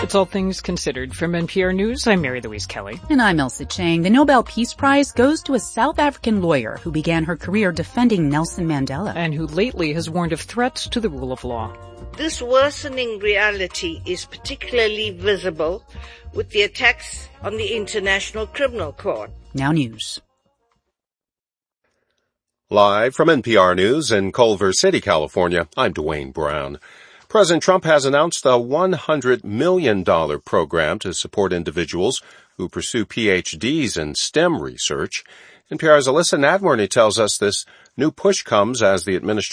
It's All Things Considered. From NPR News, I'm Mary Louise Kelly. And I'm Elsa Chang. The Nobel Peace Prize goes to a South African lawyer who began her career defending Nelson Mandela. And who lately has warned of threats to the rule of law. This worsening reality is particularly visible with the attacks on the International Criminal Court. Now news. Live from NPR News in Culver City, California, I'm Dwayne Brown. President Trump has announced a $100 million program to support individuals who pursue PhDs in STEM research. NPR's Alyssa Nadworny tells us this new push comes as the administration